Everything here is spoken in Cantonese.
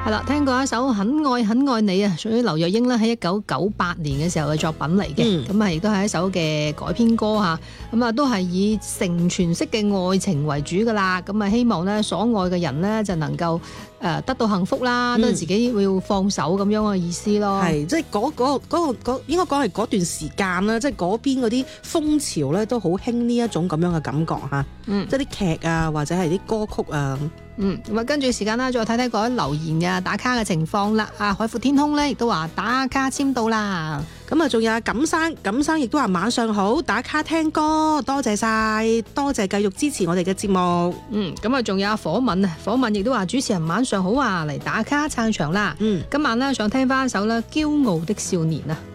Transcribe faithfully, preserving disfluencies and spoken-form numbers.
係啦，聽過一首《很愛很愛你》啊，屬於劉若英咧喺一九九八年嘅時候嘅作品嚟嘅，咁啊亦都係一首嘅改編歌嚇，咁啊都係以成全式嘅愛情為主噶啦，咁啊希望咧所愛嘅人咧就能夠誒得到幸福啦，都係自己會放手咁樣嘅意思咯。 係即係嗰嗰嗰個嗰應該講係嗰段時間啦，即係嗰邊嗰啲風潮咧都好興呢一種咁樣嘅感覺嚇， 嗯， 即係啲劇啊或者係啲歌曲啊。 嗯，咁啊，跟住時間啦，再睇睇各位留言嘅打卡嘅情況啦。啊，海闊天空咧，亦都話打卡簽到啦。 咁啊，仲有阿錦生，錦生亦都話晚上好，打卡聽歌，多謝晒，多謝繼續支持我哋嘅節目。 嗯，咁啊，仲有阿火敏啊，火敏亦都話主持人晚上好啊，嚟打卡撐場啦。嗯，今晚咧想聽翻一首咧《驕傲的少年》啊。